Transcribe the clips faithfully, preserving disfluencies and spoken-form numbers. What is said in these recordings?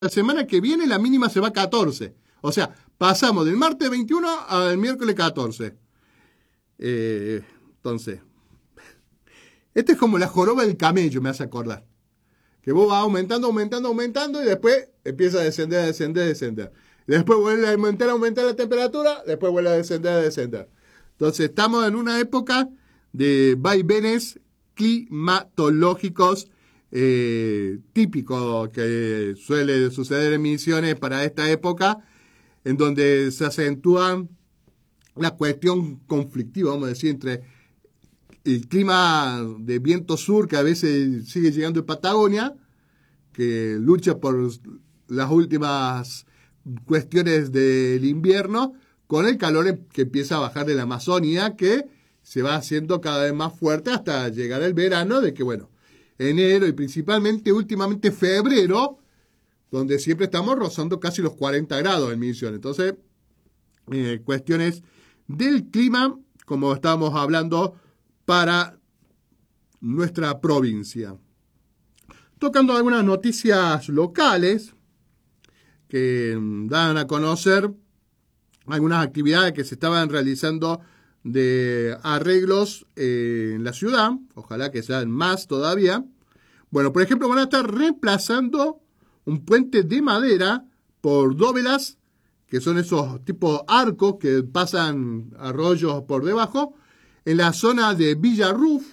la semana que viene la mínima se va a catorce. O sea, pasamos del martes veintiuno al miércoles catorce. Eh, entonces, este es como la joroba del camello, me hace acordar. Que vos vas aumentando, aumentando, aumentando y después empieza a descender, a descender, a descender. Después vuelve a aumentar, a aumentar la temperatura, después vuelve a descender, a descender. Entonces, estamos en una época de vaivenes climatológicos eh, típicos que suele suceder en Misiones para esta época, en donde se acentúa la cuestión conflictiva, vamos a decir, entre el clima de viento sur, que a veces sigue llegando en Patagonia, que lucha por las últimas cuestiones del invierno, con el calor que empieza a bajar de la Amazonía, que se va haciendo cada vez más fuerte hasta llegar el verano, de que, bueno, enero y principalmente últimamente febrero, donde siempre estamos rozando casi los cuarenta grados en Misiones. Entonces, eh, cuestiones del clima, como estábamos hablando, para nuestra provincia. Tocando algunas noticias locales que dan a conocer algunas actividades que se estaban realizando de arreglos eh, en la ciudad, ojalá que sean más todavía. Bueno, por ejemplo, van a estar reemplazando un puente de madera por dóvelas, que son esos tipos arcos que pasan arroyos por debajo, en la zona de Villa Ruf.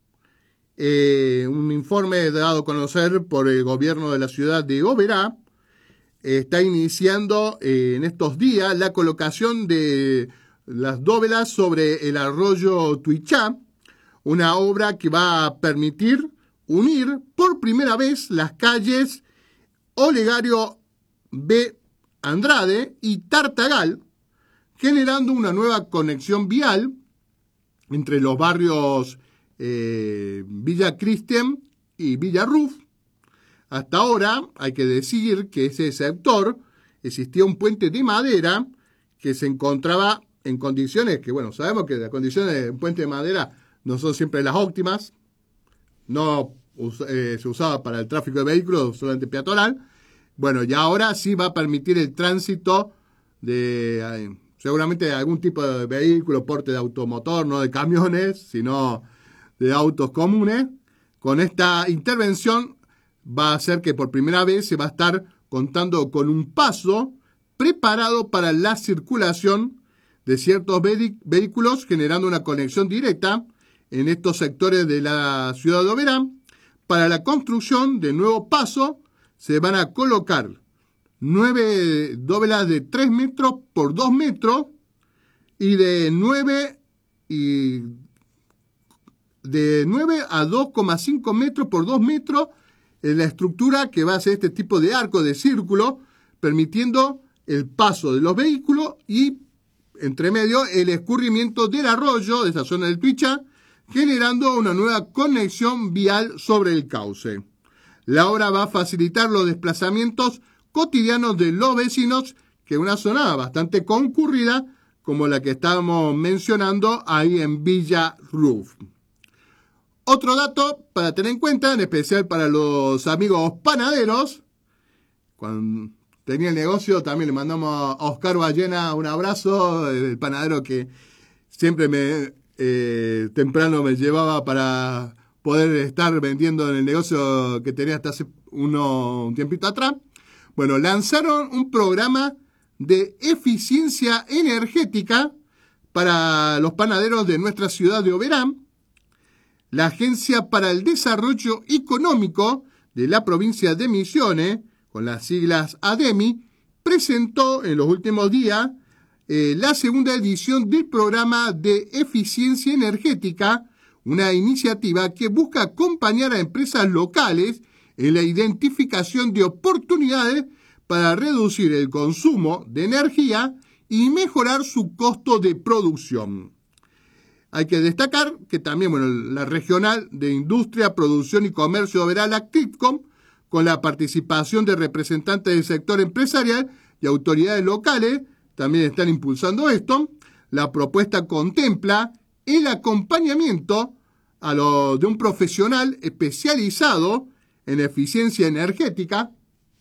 Eh, un informe dado a conocer por el gobierno de la ciudad de Oberá eh, está iniciando eh, en estos días la colocación de las dóvelas sobre el arroyo Tuichá, una obra que va a permitir unir por primera vez las calles Olegario B. Andrade y Tartagal, generando una nueva conexión vial entre los barrios eh, Villa Cristian y Villa Ruf. Hasta ahora hay que decir que ese sector existía un puente de madera que se encontraba en condiciones que, bueno, sabemos que las condiciones de un puente de madera no son siempre las óptimas, no eh, se usaba para el tráfico de vehículos, solamente peatonal. Bueno, y ahora sí va a permitir el tránsito de eh, seguramente de algún tipo de vehículo, porte de automotor, no de camiones, sino de autos comunes. Con esta intervención va a hacer que por primera vez se va a estar contando con un paso preparado para la circulación de ciertos vehículos, generando una conexión directa en estos sectores de la ciudad de Oberá. Para la construcción de nuevo paso se van a colocar nueve dóvelas de tres metros por dos metros y de nueve y de nueve a dos coma cinco metros por dos metros en la estructura que va a ser este tipo de arco de círculo, permitiendo el paso de los vehículos y entre medio el escurrimiento del arroyo de esa zona del Tuichá, generando una nueva conexión vial sobre el cauce. La obra va a facilitar los desplazamientos cotidianos de los vecinos, que es una zona bastante concurrida, como la que estábamos mencionando ahí en Villa Ruf. Otro dato para tener en cuenta, en especial para los amigos panaderos, cuando tenía el negocio también le mandamos a Oscar Ballena un abrazo, el panadero que siempre me eh, temprano me llevaba para poder estar vendiendo en el negocio que tenía hasta hace uno, un tiempito atrás. Bueno, lanzaron un programa de eficiencia energética para los panaderos de nuestra ciudad de Oberá. La Agencia para el Desarrollo Económico de la provincia de Misiones, con las siglas ADEMI, presentó en los últimos días eh, la segunda edición del programa de eficiencia energética, una iniciativa que busca acompañar a empresas locales en la identificación de oportunidades para reducir el consumo de energía y mejorar su costo de producción. Hay que destacar que también, bueno, la Regional de Industria, Producción y Comercio de Oberá, la CRIPCOM, con la participación de representantes del sector empresarial y autoridades locales, también están impulsando esto. La propuesta contempla el acompañamiento a lo de un profesional especializado en eficiencia energética.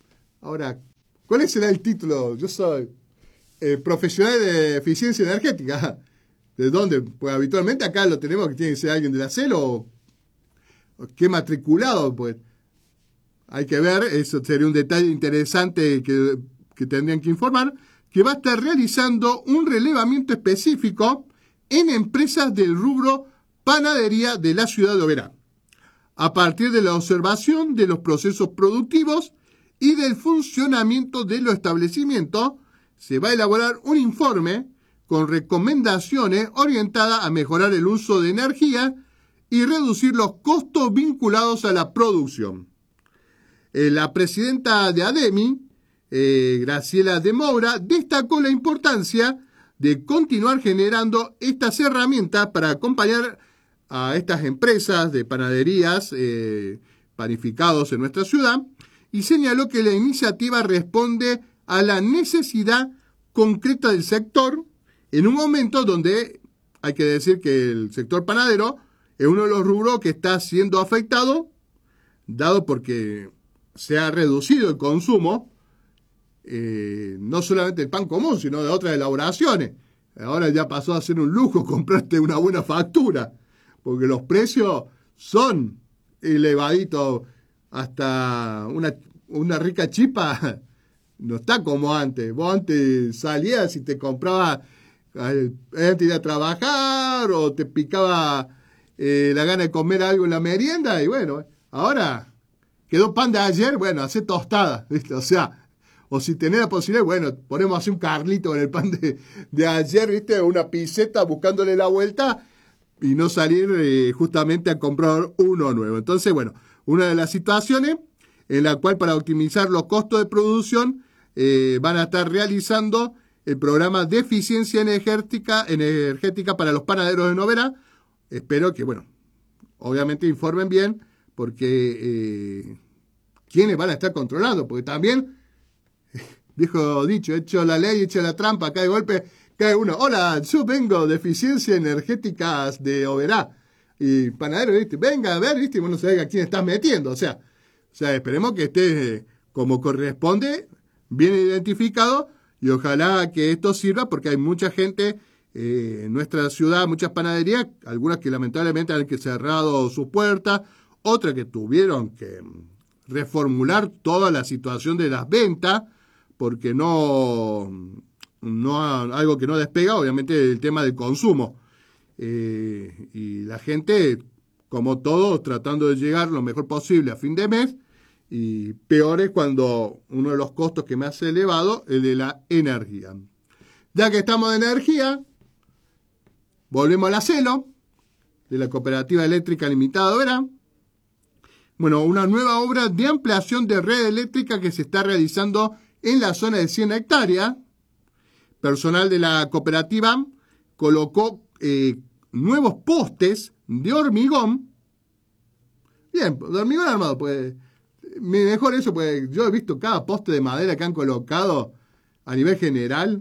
Ahora, ¿cuál será el título? Yo soy eh, profesional de eficiencia energética. ¿De dónde? Pues habitualmente acá lo tenemos que tiene que ser alguien de la CELO o, o qué matriculado, pues. Hay que ver, eso sería un detalle interesante que, que tendrían que informar, que va a estar realizando un relevamiento específico en empresas del rubro panadería de la ciudad de Oberá, a partir de la observación de los procesos productivos y del funcionamiento de los establecimientos. Se va a elaborar un informe con recomendaciones orientadas a mejorar el uso de energía y reducir los costos vinculados a la producción. Eh, la presidenta de ADEMI, eh, Graciela de Moura, destacó la importancia de continuar generando estas herramientas para acompañar a estas empresas de panaderías, eh, panificados en nuestra ciudad, y señaló que la iniciativa responde a la necesidad concreta del sector en un momento donde hay que decir que el sector panadero es uno de los rubros que está siendo afectado, dado porque se ha reducido el consumo, eh, no solamente el pan común, sino de otras elaboraciones. Ahora ya pasó a ser un lujo comprarte una buena factura, porque los precios son elevaditos. Hasta una, una rica chipa no está como antes. Vos antes salías y te comprabas antes de ir a trabajar o te picaba eh, la gana de comer algo en la merienda y bueno, ahora quedó pan de ayer, bueno, hace tostada, ¿viste? O sea, o si tenés la posibilidad, bueno, ponemos así un carlito con el pan de, de ayer, ¿viste? Una piseta buscándole la vuelta y no salir eh, justamente a comprar uno nuevo. Entonces, bueno, una de las situaciones en la cual para optimizar los costos de producción eh, van a estar realizando el programa de eficiencia energética, energética para los panaderos de Oberá. Espero que, bueno, obviamente informen bien, porque eh, ¿quiénes van a estar controlando? Porque también, viejo dicho, hecho la ley, hecho la trampa, acá de golpe cae uno. Hola, yo vengo de eficiencia energética de Oberá. Y panadero, ¿viste? Venga a ver, ¿viste? Y uno sabe a quién estás metiendo. O sea, o sea, esperemos que esté eh, como corresponde, bien identificado, y ojalá que esto sirva, porque hay mucha gente eh, en nuestra ciudad, muchas panaderías, algunas que lamentablemente han que cerrado sus puertas, otras que tuvieron que reformular toda la situación de las ventas, porque no, no algo que no despega, obviamente, el tema del consumo. Eh, y la gente, como todos, tratando de llegar lo mejor posible a fin de mes, y peor es cuando uno de los costos que más ha elevado es el de la energía. Ya que estamos de energía, volvemos a la CELO, de la Cooperativa Eléctrica Limitada de Oberá. Bueno, una nueva obra de ampliación de red eléctrica que se está realizando en la zona de cien hectáreas. Personal de la cooperativa colocó eh, nuevos postes de hormigón. Bien, de hormigón armado, pues mejor eso, pues yo he visto cada poste de madera que han colocado a nivel general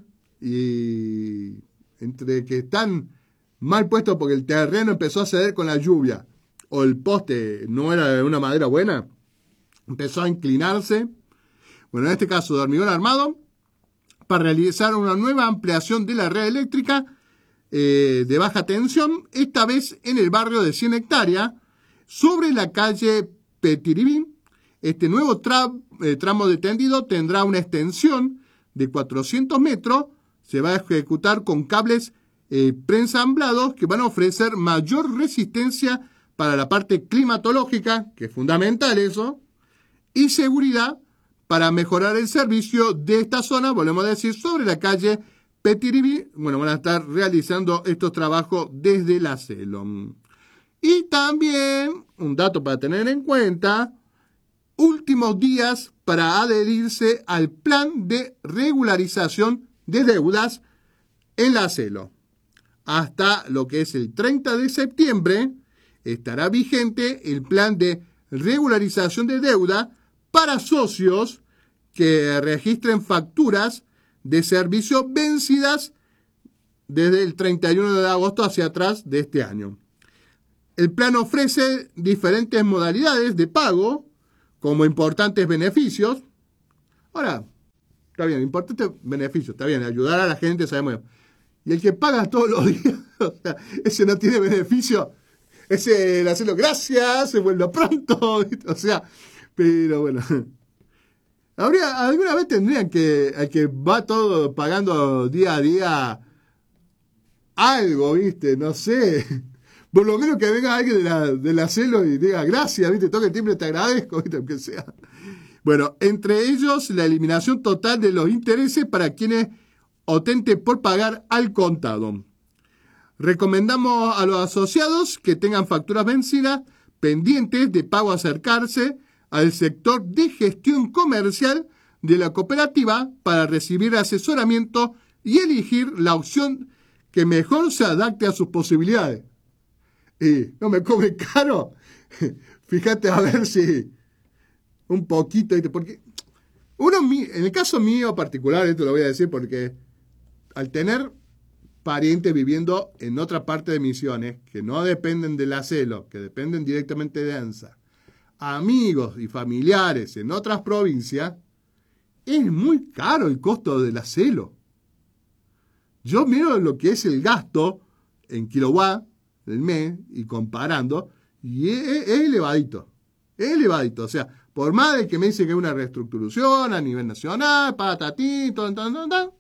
y entre que están mal puestos porque el terreno empezó a ceder con la lluvia o el poste no era de una madera buena, empezó a inclinarse. Bueno, en este caso de hormigón armado, para realizar una nueva ampliación de la red eléctrica eh, de baja tensión, esta vez en el barrio de cien hectáreas, sobre la calle Petiribí. Este nuevo tra eh, tramo de tendido tendrá una extensión de cuatrocientos metros, se va a ejecutar con cables eh, preensamblados que van a ofrecer mayor resistencia para la parte climatológica, que es fundamental eso, y seguridad para mejorar el servicio de esta zona, volvemos a decir, sobre la calle Petiribí. Bueno, van a estar realizando estos trabajos desde la CELO. Y también, un dato para tener en cuenta, últimos días para adherirse al plan de regularización de deudas en la CELO. Hasta lo que es el treinta de septiembre estará vigente el plan de regularización de deuda para socios que registren facturas de servicio vencidas desde el treinta y uno de agosto hacia atrás de este año. El plan ofrece diferentes modalidades de pago, como importantes beneficios, Ahora, está bien, importante beneficio, está bien, ayudar a la gente, sabemos. Y el que paga todos los días, o sea, ese no tiene beneficio, ese el hacerlo gracias, se vuelve pronto, o sea, pero bueno. Habría, alguna vez tendrían que, el que va todo pagando día a día algo, ¿viste? No sé. Por lo menos que venga alguien de la, de la celo y diga gracias, ¿viste? Toque el timbre, te agradezco, ¿viste? Aunque sea. Bueno, entre ellos la eliminación total de los intereses para quienes opten por pagar al contado. Recomendamos a los asociados que tengan facturas vencidas pendientes de pago acercarse al sector de gestión comercial de la cooperativa para recibir asesoramiento y elegir la opción que mejor se adapte a sus posibilidades. Y no me cobre caro. Fíjate a ver si un poquito, porque uno, en el caso mío particular, esto lo voy a decir porque al tener parientes viviendo en otra parte de Misiones, que no dependen de la celo, que dependen directamente de ANSA, amigos y familiares en otras provincias, es muy caro el costo de la celo. Yo miro lo que es el gasto en kilowatt del mes y comparando, y es, es elevadito, es elevadito. O sea, por más de que me dicen que es una reestructuración a nivel nacional, patatí, ton, ton, ton, ton,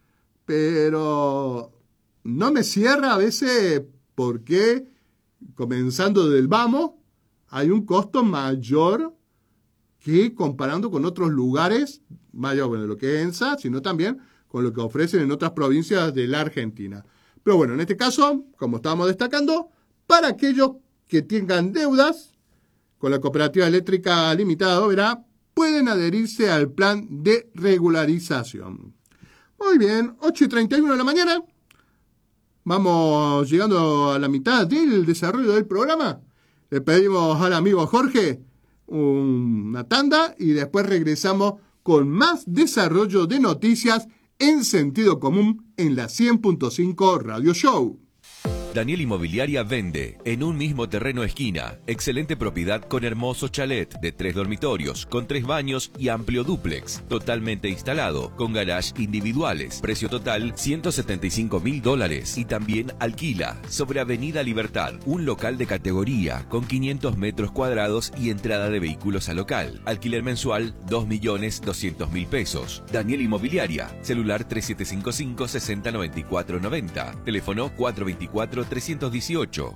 pero no me cierra a veces porque, comenzando del vamos, hay un costo mayor que comparando con otros lugares, mayor, bueno, lo que es ENSA, sino también con lo que ofrecen en otras provincias de la Argentina. Pero bueno, en este caso, como estábamos destacando, para aquellos que tengan deudas con la Cooperativa Eléctrica Limitada de Oberá, pueden adherirse al plan de regularización. Muy bien, ocho y treinta y uno de la mañana. Vamos llegando a la mitad del desarrollo del programa. Le pedimos al amigo Jorge una tanda y después regresamos con más desarrollo de noticias en sentido común en la cien punto cinco Radio Show. Daniel Inmobiliaria vende en un mismo terreno esquina. Excelente propiedad con hermoso chalet de tres dormitorios, con tres baños y amplio dúplex. Totalmente instalado, con garage individuales. Precio total ciento setenta y cinco mil dólares. Y también alquila sobre Avenida Libertad. Un local de categoría con quinientos metros cuadrados y entrada de vehículos al local. Alquiler mensual dos millones doscientos mil pesos. Daniel Inmobiliaria. Celular tres siete cinco cinco, seis cero nueve cuatro nueve cero. Teléfono cuatro dos cuatro, tres uno ocho.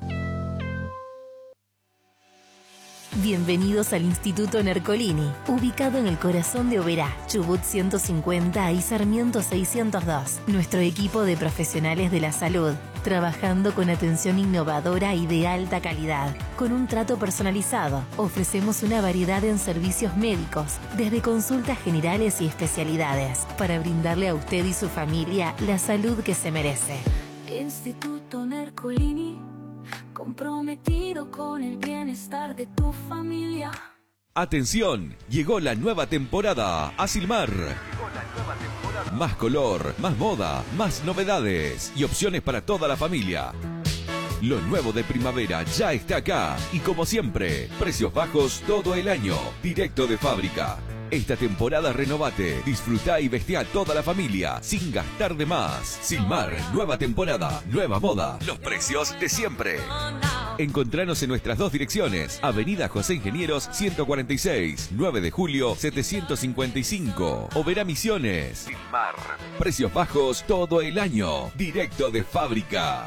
Bienvenidos al Instituto Nercolini, ubicado en el corazón de Oberá, Chubut ciento cincuenta y Sarmiento seiscientos dos. Nuestro equipo de profesionales de la salud, trabajando con atención innovadora y de alta calidad. Con un trato personalizado, ofrecemos una variedad en servicios médicos, desde consultas generales y especialidades, para brindarle a usted y su familia la salud que se merece. Instituto Nercolini, comprometido con el bienestar de tu familia. Atención, llegó la nueva temporada a Silmar. Llegó la nueva temporada. Más color, más moda, más novedades y opciones para toda la familia. Lo nuevo de primavera ya está acá y como siempre, precios bajos todo el año, directo de fábrica. Esta temporada renovate, disfruta y vestí a toda la familia sin gastar de más. Silmar, nueva temporada, nueva moda, los precios de siempre. Encontranos en nuestras dos direcciones, Avenida José Ingenieros ciento cuarenta y seis, nueve de julio setecientos cincuenta y cinco, Oberá Misiones. Silmar, precios bajos todo el año, directo de fábrica.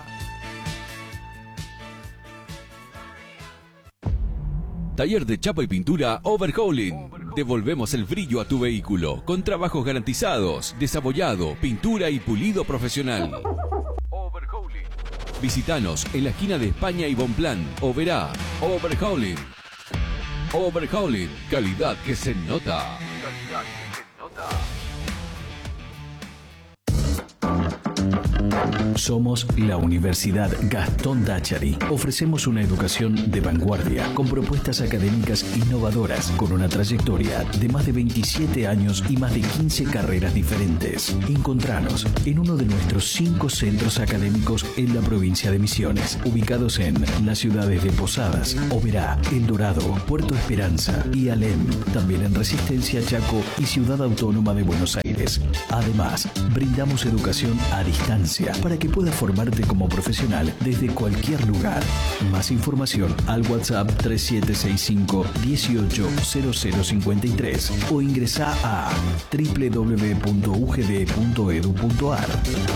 Taller de chapa y pintura Overhauling. Devolvemos el brillo a tu vehículo con trabajos garantizados, desabollado, pintura y pulido profesional. Overhauling. Visítanos en la esquina de España y Bonplan, Oberá. Overhauling. Overhauling. Calidad que se nota. Calidad que se nota. Somos la Universidad Gastón Dachary. Ofrecemos una educación de vanguardia con propuestas académicas innovadoras, con una trayectoria de más de veintisiete años y más de quince carreras diferentes. Encontranos en uno de nuestros cinco centros académicos en la provincia de Misiones, ubicados en las ciudades de Posadas, Oberá, El Dorado, Puerto Esperanza y Alem. También en Resistencia, Chaco y Ciudad Autónoma de Buenos Aires. Además, brindamos educación a distancia para que puedas formarte como profesional desde cualquier lugar. Más información al WhatsApp tres siete seis cinco, dieciocho cero cero cincuenta y tres o ingresa a doble u doble u doble u punto u g d punto e d u punto a r.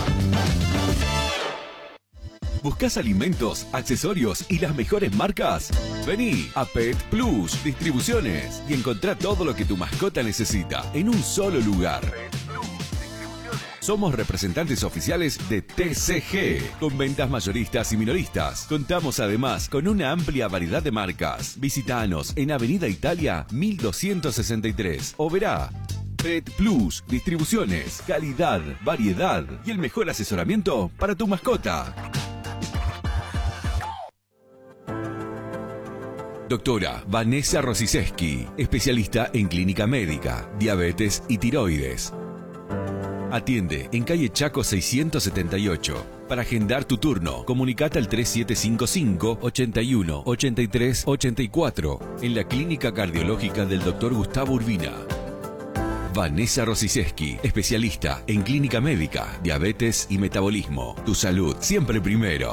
¿Buscas alimentos, accesorios y las mejores marcas? Vení a Pet Plus Distribuciones y encontrá todo lo que tu mascota necesita en un solo lugar. Somos representantes oficiales de T C G, con ventas mayoristas y minoristas. Contamos además con una amplia variedad de marcas. Visítanos en Avenida Italia mil doscientos sesenta y tres, Oberá. Pet Plus Distribuciones, calidad, variedad y el mejor asesoramiento para tu mascota. Doctora Vanessa Rosiszewski, especialista en clínica médica, diabetes y tiroides. Atiende en calle Chaco seiscientos setenta y ocho. Para agendar tu turno, comunicate al tres siete cinco cinco, ochenta y uno, ochenta y tres, ochenta y cuatro en la clínica cardiológica del doctor Gustavo Urbina. Vanessa Rosiszewski, especialista en clínica médica, diabetes y metabolismo. Tu salud siempre primero.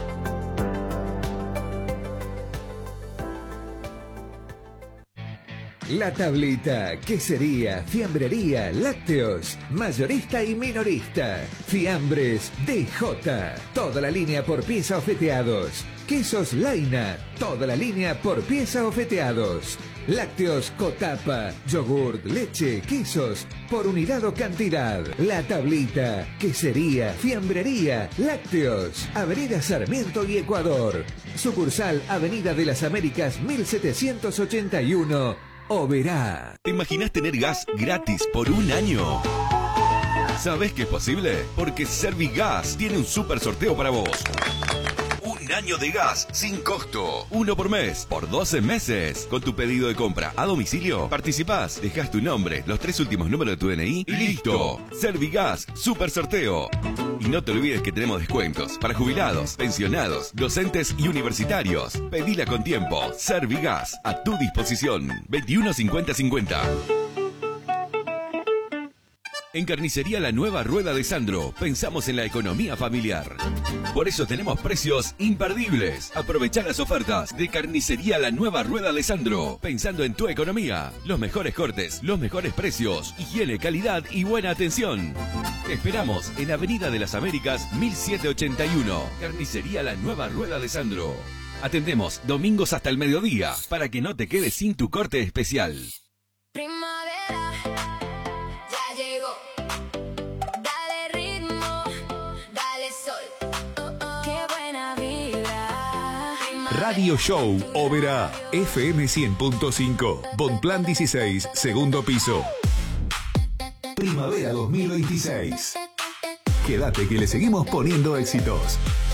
La Tablita, quesería, fiambrería, lácteos, mayorista y minorista. Fiambres D J, toda la línea por pieza o feteados. Quesos Laina, toda la línea por pieza o feteados. Lácteos Cotapa, yogurt, leche, quesos, por unidad o cantidad. La Tablita, quesería, fiambrería, lácteos. Avenida Sarmiento y Ecuador. Sucursal Avenida de las Américas mil setecientos ochenta y uno. Oberá. ¿Te imaginas tener gas gratis por un año? ¿Sabes que es posible? Porque Servigas tiene un super sorteo para vos. Un año de gas sin costo. Uno por mes, por doce meses. Con tu pedido de compra a domicilio, participás, dejás tu nombre, los tres últimos números de tu D N I y listo. Servigas, super sorteo. Y no te olvides que tenemos descuentos para jubilados, pensionados, docentes y universitarios. Pedila con tiempo. Servigas, a tu disposición. veintiuno cincuenta cincuenta. En Carnicería La Nueva Rueda de Sandro, pensamos en la economía familiar. Por eso tenemos precios imperdibles. Aprovecha las ofertas de Carnicería La Nueva Rueda de Sandro. Pensando en tu economía, los mejores cortes, los mejores precios, higiene, calidad y buena atención. Te esperamos en Avenida de las Américas mil setecientos ochenta y uno. Carnicería La Nueva Rueda de Sandro. Atendemos domingos hasta el mediodía para que no te quedes sin tu corte especial. Primavera. Radio Show Oberá, F M cien punto cinco, Bonplan dieciséis, segundo piso. Primavera dos mil veintiséis. Quédate que le seguimos poniendo éxitos.